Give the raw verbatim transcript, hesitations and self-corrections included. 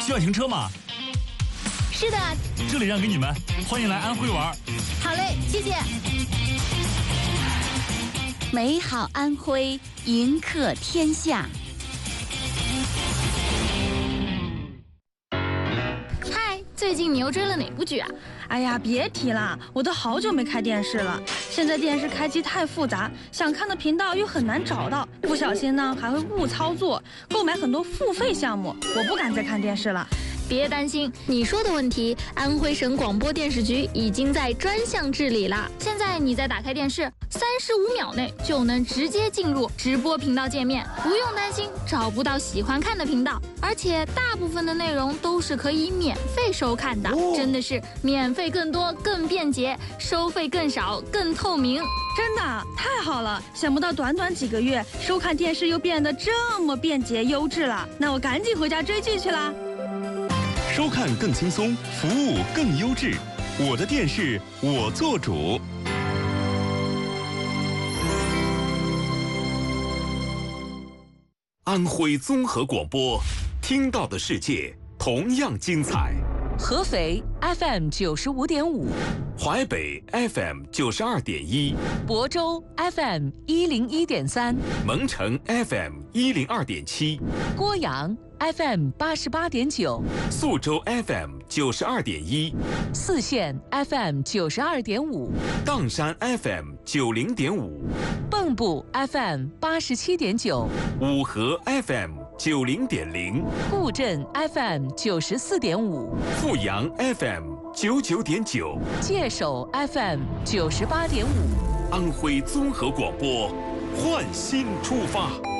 需要停车吗？ 是的， 这里让给你们，欢迎来安徽玩。 好嘞，谢谢。 美好安徽，迎客天下。 嗨，最近你又追了哪部剧啊？ 哎呀，别提了，我都好久没开电视了。现在电视开机太复杂，想看的频道又很难找到，不小心呢还会误操作，购买很多付费项目，我不敢再看电视了。 别担心，你说的问题，安徽省广播电视局已经在专项治理了。现在你再打开电视，三十五秒内就能直接进入直播频道界面，不用担心找不到喜欢看的频道，而且大部分的内容都是可以免费收看的，哦、真的是免费更多、更便捷，收费更少、更透明。 真的太好了！想不到短短几个月，收看电视又变得这么便捷优质了。那我赶紧回家追剧去啦。 收看更轻松，服务更优质，我的电视我做主。安徽综合广播，听到的世界同样精彩。 合肥 F M 九十五点五， 淮北 F M 九十二点一， 亳州 F M 一零一点三， 蒙城 F M 一零二点七， 郭阳F M 八十八点九， 宿州 F M 九十二点一， 泗县 F M 九十二点五， 砀山 F M 九零点五， 蚌埠 F M 八十七点九， 五河 F M 九零点零， 固镇 F M 九十四点五， 阜阳 F M 九九点九， 界首 F M 九十八点五， 安徽综合广播，焕新出发。